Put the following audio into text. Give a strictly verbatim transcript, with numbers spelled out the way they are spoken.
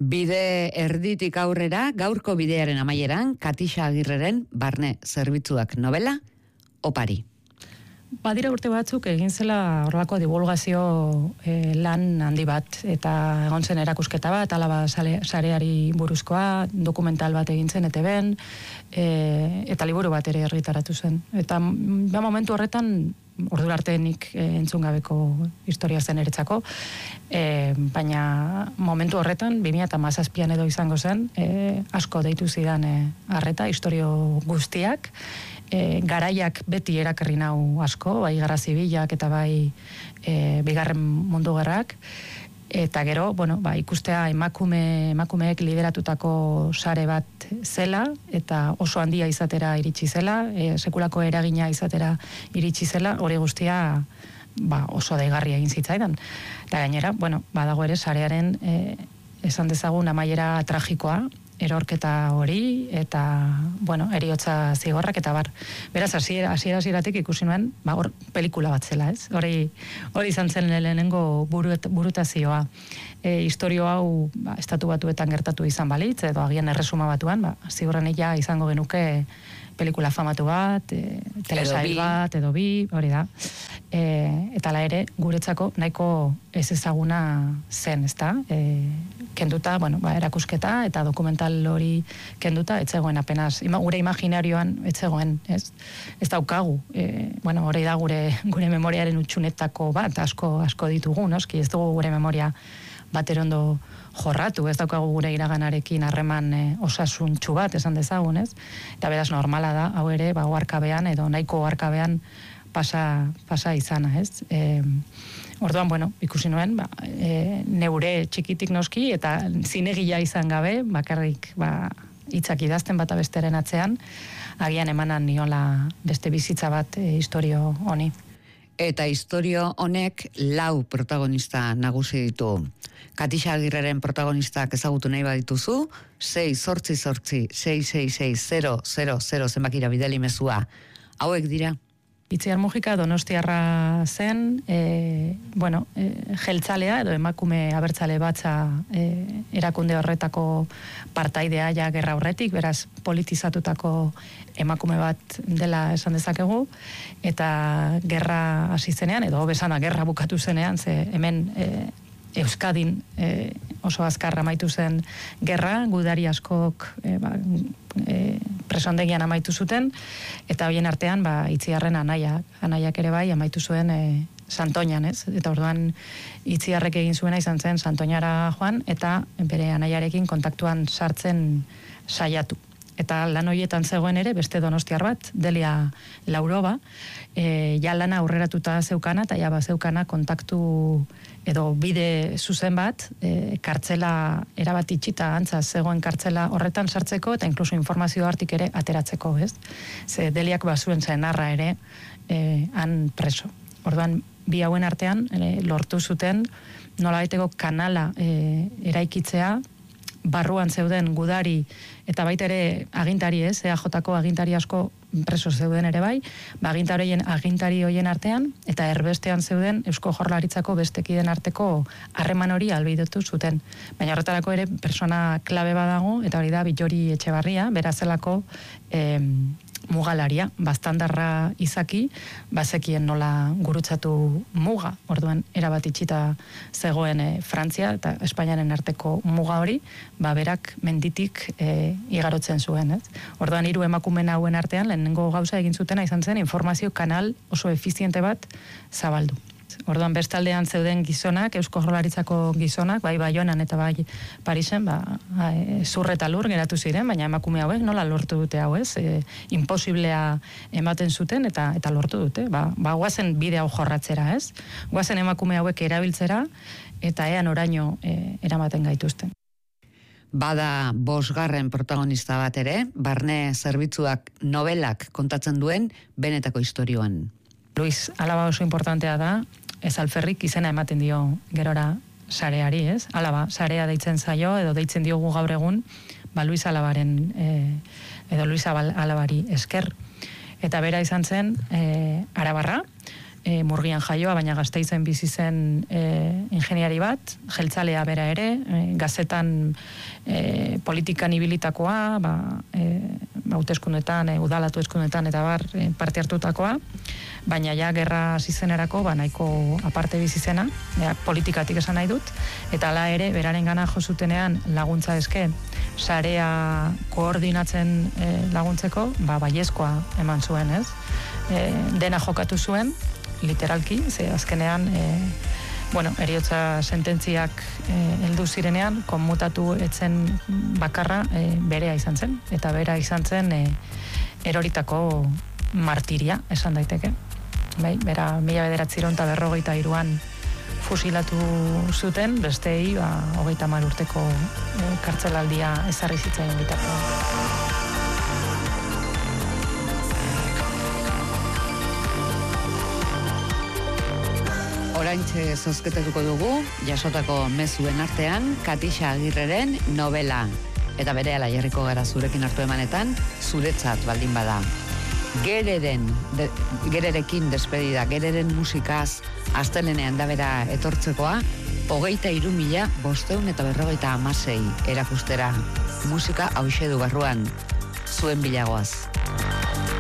Bide erditik aurrera, gaurko bidearen amaieran, Katixa Agirreren Barne Zerbitzuak novela, opari. Badira urte batzuk egin zela horrelako divulgazio eh, lan handi bat, eta egon zen erakusketa bat, alaba sareari buruzkoa, dokumental bat egin zen E T Bn, eh, eta liburu bat ere argitaratu zen. Eta ba, momentu horretan, ordura arte nik eh, entzun gabeko historia zen eretzako, eh, baina momentu horretan, bi mila hamazazpian edo izango zen, eh, asko deitu zidan eh, arreta, historio guztiak, E, garaiak beti erakarri nau asko, bai Gerra Zibilak eta bai e, bigarren mundu gerrak, eta gero, bueno, ba, ikustea emakume, emakumeek lideratutako sare bat zela, eta oso handia izatera iritsi zela, e, sekulako eragina izatera iritsi zela, hori guztia ba, oso daigarria egin zitzaidan. Eta gainera, bueno, badago ere sarearen e, esan dezagun amaiera tragikoa, erorketa hori, eta, bueno, eriotza zigorrak, eta bar. Beraz, hasiera hasieratik ikusi nuen, ba, hor, pelikula bat zela, ez? Hori, hori izan zen lehenengo burut, burutazioa. E, historio hau, ba, estatu batuetan gertatu izan balitz, edo agian erresuma batuan, ba, zigorren ja izango genuke pelikula famatu bat, e, telesail bat, edo bi, hori da. E, eta la ere, guretzako nahiko ez ezaguna zen, ezta? E, kenduta, bueno, ba, erakusketa eta dokumental hori kenduta, etzegoen apenas, ima, gure imaginarioan etzegoen, ez? Ez daukagu, e, bueno, hori da gure, gure memoriaren utxunetako bat, asko, asko ditugu, noski, ez dugu gure memoria baterondo jorratu, ez daukagu gure iraganarekin harreman e, osasuntxu bat, esan dezagun, ez? Eta beraz normala da, hau ere, ba, oarkabean edo nahiko oarkabean pasa, pasa izana, ez? E, orduan, bueno, ikusi nuen, ba, e, neure txikitik noski, eta zinegia izan gabe, bakarrik, ba, hitzak idazten bata besteren atzean, agian emanan niola beste bizitza bat e, historio honi. Eta historio honek lau protagonista nagusi ditu. Katixa Agirreren protagonistak ezagutu nahi badituzu, sei zortzi zortzi, sei sei sei, zero zero zero zenbakira bidali mezua. Hauek dira? Itziar Mujika donostiarra zen, e, bueno, e, jeltzalea edo emakume abertzale batza e, erakunde horretako partaidea ja gerra horretik, beraz politizatutako emakume bat dela esan dezakegu, eta gerra hasi zenean, edo bezana gerra bukatu zenean, ze hemen e, Euskadin e, oso azkar amaitu zen gerra, gudari askok e, ba, e, presondegian amaitu zuten, eta hoien artean ba, Itziarren anaiak, anaiak ere bai amaitu zuen e, Santoñan, ez? Eta orduan Itziarrek egin zuena izan zen Santoñara joan, eta bere anaiarekin kontaktuan sartzen saiatu. Eta lan horietan zegoen ere, beste donostiar bat, Delia Lauroba, e, ja lana aurreratuta zeukana, eta ja ba zeukana kontaktu edo bide zuzen bat, e, kartzela erabat itxita antza zegoen kartzela horretan sartzeko, eta inkluso informazio hartik ere ateratzeko, ez? Ze Deliak bazuen zenarra ere e, han preso. Orduan, bi hauen artean, e, lortu zuten nola baiteko kanala e, eraikitzea, barruan zeuden gudari eta baita ere agintari, ez, E A Jko agintari asko preso zeuden ere bai, ba agintarien agintari hoien artean eta erbestean zeuden Eusko Jaurlaritzako bestekiden arteko harreman hori albidetu zuten. Baina horretarako ere persona klabe badago, eta hori da Bittori Etxebarria, berazelako eh, mugalaria, bastandarra izaki, bazekien nola gurutzatu muga, orduan erabat itxita zegoen e, Frantzia eta Espainiaren arteko muga hori, ba berak menditik e, igarotzen zuen, ez? Orduan hiru emakumen hauen artean lehenengo gauza egin zutena izan zen informazio kanal oso efiziente bat zabaldu. Orduan bestaldean zeuden gizonak, Eusko Jaurlaritzako gizonak, bai Baionan eta bai Parisen, ba, zur eta lur geratu ziren, baina emakume hauek nola lortu dute hau, ez? E, imposiblea ematen zuten eta eta lortu dute. Ba, ba guazen bide hau jorratzera, ez? Guazen emakume hauek erabiltzera eta ean oraino e, eramaten gaituzten. Bada bosgarren protagonista bat ere, Barne Zerbitzuak novelak kontatzen duen benetako istorioan. Luis Alaba oso importantea da, ez alferrik izena ematen dio gerora sareari, ez? Alaba, sarea deitzen zaio, edo deitzen diogu gaur egun, ba Luis Alabaren, e, edo Luis Alabari esker. Eta bera izan zen e, arabarra, e, Murgian jaioa, baina Gasteizen bizi zen e, ingeniari bat, jeltzalea bera ere, e, gazetan e, politikan ibilitakoa, ba, e, hauteskundetan, e, udalatu eskundetan eta bar e, parte hartutakoa, baina ja gerra zizenerako ba, nahiko aparte bizi zena, ja, politikatik esan nahi dut, eta hala ere, beraren gana josutenean laguntza eske, sarea koordinatzen e, laguntzeko, ba, baiezkoa eman zuen, ez? E, dena jokatu zuen, literalki, ze azkenean, e, bueno, eriotza sententziak e, heldu zirenean, konmutatu etzen bakarra e, berea izan zen, eta bera izan zen e, eroritako martiria, esan daiteke. Bai, bera mila bederatziron eta berrogeita iruan fusilatu zuten, besteei, ba, hogeita hamar urteko e, kartzelaldia ezarri zitzaien bitartean. Oraintxe zozketatuko dugu, jasotako mezuen artean, Katixa Agirreren novela. Eta berehala jarriko gara zurekin hartu emanetan, zuretzat baldin bada. Gereren, de, gererekin despedida, gereren musikaz, astelenean da bera etortzekoa, hogeita hiru mila bosteun eta berrogeita hamasei erakustera. Musika hauxe du barruan, zuen bilagoaz.